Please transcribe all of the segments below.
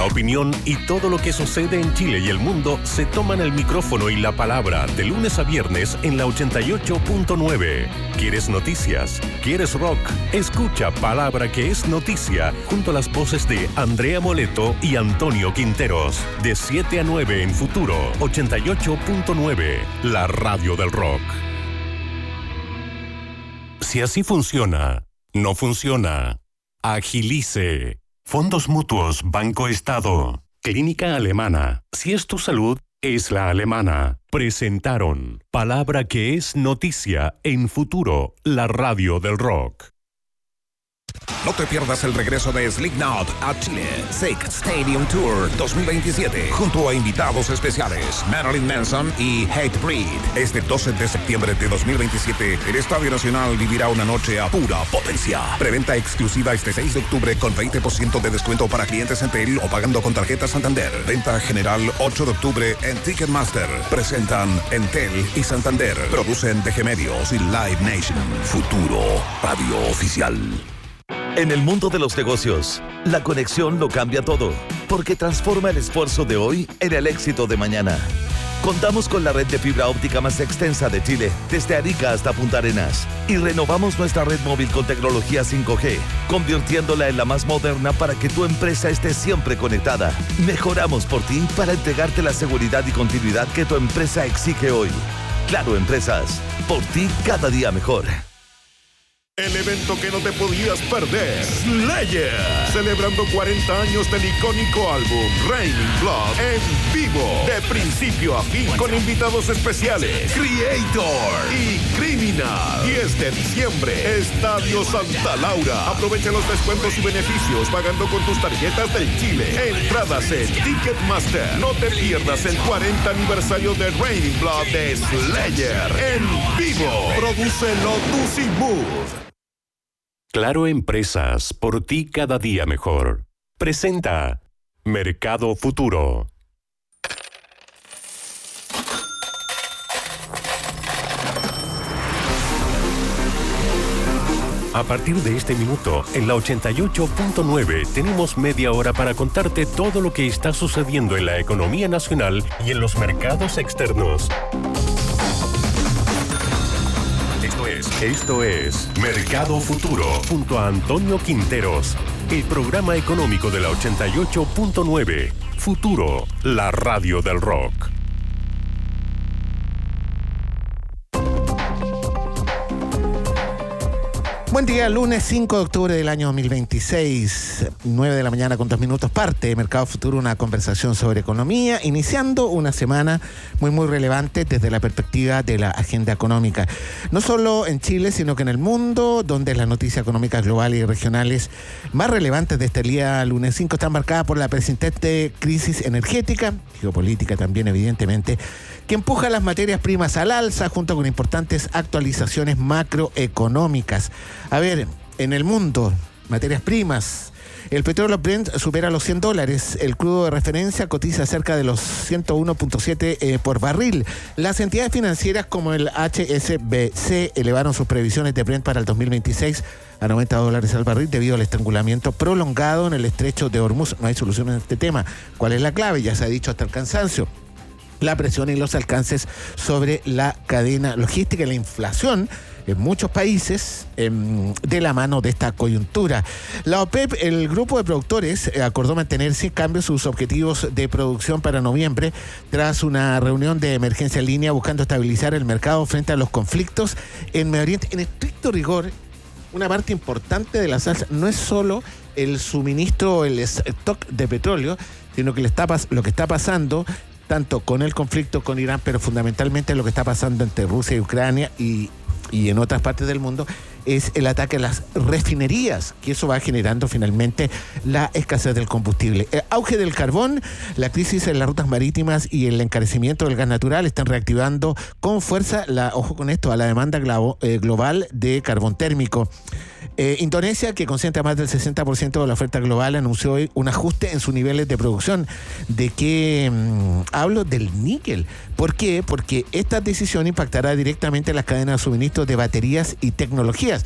opinión y todo lo que sucede en Chile y el mundo se toman el micrófono y la palabra de lunes a viernes en la 88.9. ¿Quieres noticias? ¿Quieres rock? Escucha Palabra que es noticia junto a las voces de Andrea Moleto y Antonio Quinteros. De 7 a 9 en Futuro 88.9, la radio del rock. Si así funciona, no funciona. Agilice. Fondos Mutuos Banco Estado. Clínica Alemana. Si es tu salud, es la alemana. Presentaron Palabra que es noticia en Futuro, la radio del rock. No te pierdas el regreso de Slipknot a Chile. Sick Stadium Tour 2027. Junto a invitados especiales Marilyn Manson y Hatebreed. Este 12 de septiembre de 2027, el Estadio Nacional vivirá una noche a pura potencia. Preventa exclusiva este 6 de octubre con 20% de descuento para clientes Entel o pagando con tarjeta Santander. Venta general 8 de octubre en Ticketmaster. Presentan Entel y Santander. Producen DG Medios y Live Nation. Futuro Radio Oficial. En el mundo de los negocios, la conexión lo cambia todo, porque transforma el esfuerzo de hoy en el éxito de mañana. Contamos con la red de fibra óptica más extensa de Chile, desde Arica hasta Punta Arenas, y renovamos nuestra red móvil con tecnología 5G, convirtiéndola en la más moderna para que tu empresa esté siempre conectada. Mejoramos por ti para entregarte la seguridad y continuidad que tu empresa exige hoy. Claro Empresas, por ti cada día mejor. El evento que no te podías perder, Slayer, celebrando 40 años del icónico álbum Raining Blood en vivo, de principio a fin, con invitados especiales, Creator y Criminal. 10 de diciembre, Estadio Santa Laura. Aprovecha los descuentos y beneficios pagando con tus tarjetas del Chile. Entradas en Ticketmaster. No te pierdas el 40 aniversario de Raining Blood de Slayer en vivo. Produce Lotus y Mood. Claro Empresas, por ti cada día mejor. Presenta Mercado Futuro. A partir de este minuto, en la 88.9 tenemos media hora para contarte todo lo que está sucediendo en la economía nacional y en los mercados externos. Esto es Mercado Futuro, junto a Antonio Quinteros, el programa económico de la 88.9. Futuro, la radio del rock. Buen día, lunes 5 de octubre del año 2026, 9 de la mañana con 2 minutos, parte de Mercado Futuro, una conversación sobre economía, iniciando una semana muy relevante desde la perspectiva de la agenda económica. No solo en Chile, sino que en el mundo, donde las noticias económicas globales y regionales más relevantes de este día, lunes 5, están marcadas por la persistente crisis energética, geopolítica también evidentemente, que empuja las materias primas al alza junto con importantes actualizaciones macroeconómicas. A ver, en el mundo, materias primas, el petróleo Brent supera los $100, el crudo de referencia cotiza cerca de los 101.7 por barril. Las entidades financieras como el HSBC elevaron sus previsiones de Brent para el 2026 a $90 al barril debido al estrangulamiento prolongado en el estrecho de Hormuz. No hay solución en este tema. ¿Cuál es la clave? Ya se ha dicho hasta el cansancio. La presión y los alcances sobre la cadena logística y la inflación en muchos países de la mano de esta coyuntura. La OPEP, el grupo de productores, acordó mantener sin cambio sus objetivos de producción para noviembre tras una reunión de emergencia en línea buscando estabilizar el mercado frente a los conflictos en Medio Oriente. En estricto rigor, una parte importante de la salsa no es solo el suministro, el stock de petróleo, sino que lo que está pasando tanto con el conflicto con Irán, pero fundamentalmente lo que está pasando entre Rusia y Ucrania y en otras partes del mundo, es el ataque a las refinerías, que eso va generando finalmente la escasez del combustible. El auge del carbón, la crisis en las rutas marítimas y el encarecimiento del gas natural están reactivando con fuerza, ojo con esto, a la demanda global de carbón térmico. Indonesia, que concentra más del 60% de la oferta global, anunció hoy un ajuste en sus niveles de producción. ¿De qué hablo? Del níquel. ¿Por qué? Porque esta decisión impactará directamente en las cadenas de suministro de baterías y tecnologías.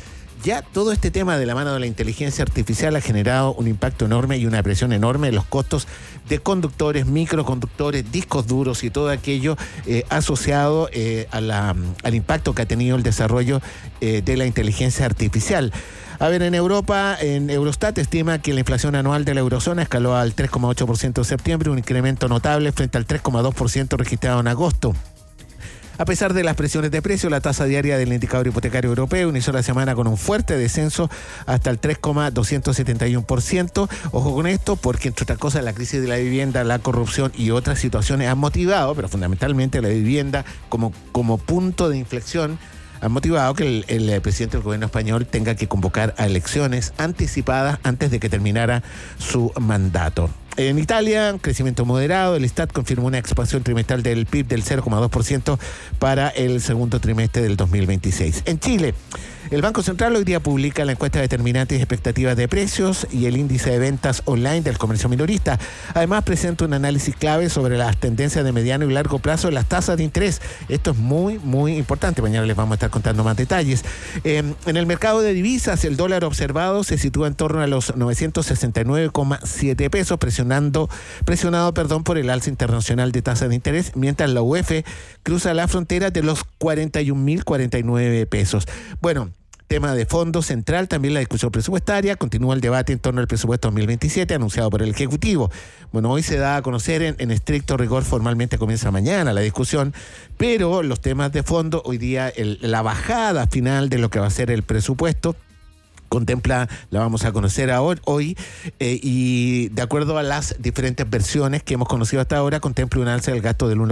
ya todo este tema de la mano de la inteligencia artificial ha generado un impacto enorme y una presión enorme en los costos de conductores, microconductores, discos duros y todo aquello asociado al impacto que ha tenido el desarrollo de la inteligencia artificial. A ver, en Europa, en Eurostat estima que la inflación anual de la eurozona escaló al 3,8% en septiembre, un incremento notable frente al 3,2% registrado en agosto. A pesar de las presiones de precio, la tasa diaria del indicador hipotecario europeo inició la semana con un fuerte descenso hasta el 3,271%. Ojo con esto, porque entre otras cosas la crisis de la vivienda, la corrupción y otras situaciones han motivado, pero fundamentalmente la vivienda como punto de inflexión, han motivado que el presidente del gobierno español tenga que convocar a elecciones anticipadas antes de que terminara su mandato. En Italia, un crecimiento moderado. El Istat confirmó una expansión trimestral del PIB del 0,2% para el segundo trimestre del 2026. En Chile, el Banco Central hoy día publica la encuesta de determinantes y expectativas de precios y el índice de ventas online del comercio minorista. Además, presenta un análisis clave sobre las tendencias de mediano y largo plazo de las tasas de interés. Esto es muy, muy importante. Mañana les vamos a estar contando más detalles. En el mercado de divisas, el dólar observado se sitúa en torno a los 969,7 pesos, presionado por el alza internacional de tasas de interés, mientras la UF cruza la frontera de los 41.049 pesos. Bueno, tema de fondo central, también la discusión presupuestaria. Continúa el debate en torno al presupuesto 2027 anunciado por el Ejecutivo. Bueno, hoy se da a conocer en estricto rigor, formalmente comienza mañana la discusión, pero los temas de fondo, hoy día la bajada final de lo que va a ser el presupuesto, contempla, la vamos a conocer hoy, y de acuerdo a las diferentes versiones que hemos conocido hasta ahora, contempla un alza del gasto del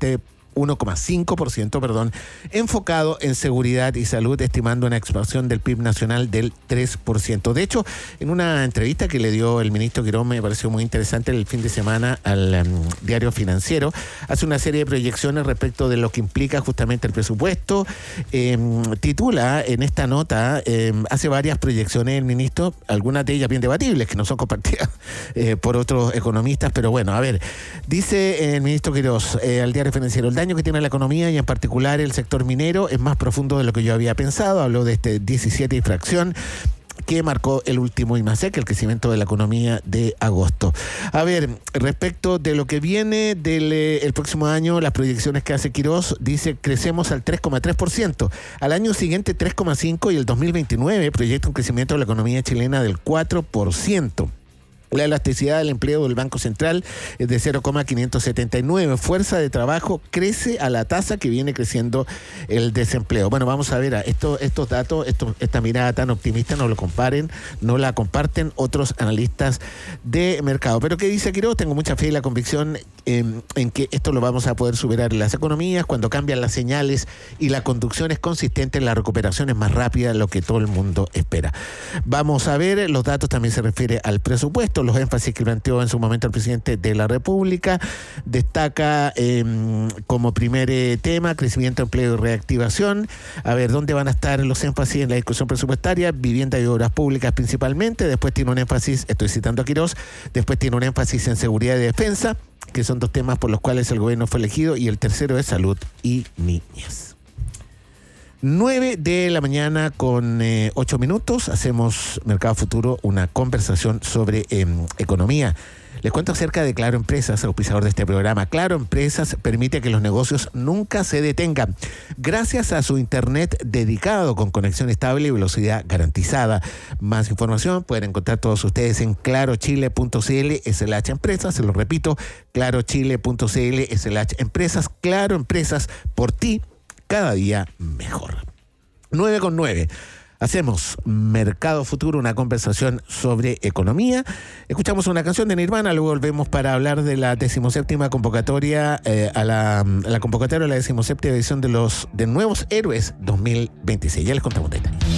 1,5%, enfocado en seguridad y salud, estimando una expansión del PIB nacional del 3%. De hecho, en una entrevista que le dio el ministro Quirós, me pareció muy interesante el fin de semana al Diario Financiero, hace una serie de proyecciones respecto de lo que implica justamente el presupuesto. Titula en esta nota, hace varias proyecciones el ministro, algunas de ellas bien debatibles, que no son compartidas por otros economistas, pero bueno, a ver, dice el ministro Quirós al Diario Financiero: el daño que tiene la economía y en particular el sector minero es más profundo de lo que yo había pensado. Habló de este 17 y fracción que marcó el último IMASEC, el crecimiento de la economía de agosto. A ver, respecto de lo que viene el próximo año, las proyecciones que hace Quirós, dice crecemos al 3,3%, al año siguiente 3,5% y el 2029 proyecta un crecimiento de la economía chilena del 4%. La elasticidad del empleo del Banco Central es de 0,579. Fuerza de trabajo crece a la tasa que viene creciendo el desempleo. Bueno, vamos a ver estos datos, esta mirada tan optimista, no la comparten otros analistas de mercado. Pero ¿qué dice Quirós? Tengo mucha fe y la convicción en que esto lo vamos a poder superar en las economías. Cuando cambian las señales y la conducción es consistente, la recuperación es más rápida de lo que todo el mundo espera. Vamos a ver, los datos también se refiere al presupuesto. Los énfasis que planteó en su momento el presidente de la República. Destaca como primer tema crecimiento, empleo y reactivación. A ver, ¿dónde van a estar los énfasis en la discusión presupuestaria? Vivienda y obras públicas principalmente. Después tiene un énfasis, estoy citando a Quirós, después tiene un énfasis en seguridad y defensa, que son dos temas por los cuales el gobierno fue elegido, y el tercero es salud y niñez. 9 de la mañana con 8 minutos, hacemos Mercado Futuro, una conversación sobre economía. Les cuento acerca de Claro Empresas, auspiciador de este programa. Claro Empresas permite que los negocios nunca se detengan, gracias a su internet dedicado con conexión estable y velocidad garantizada. Más información pueden encontrar todos ustedes en clarochile.cl/empresas. Se lo repito, clarochile.cl/empresas. Claro Empresas, por ti, cada día mejor. 9:09. Hacemos Mercado Futuro, una conversación sobre economía. Escuchamos una canción de Nirvana, luego volvemos para hablar de la 17ª convocatoria, a la convocatoria de la 17ª edición de Nuevos Héroes 2026. Ya les contamos detalles.